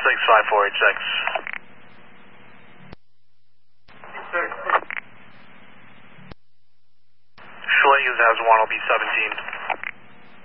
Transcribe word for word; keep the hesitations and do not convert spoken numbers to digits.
six five four eight six. Schlegels has one, will be seventeen.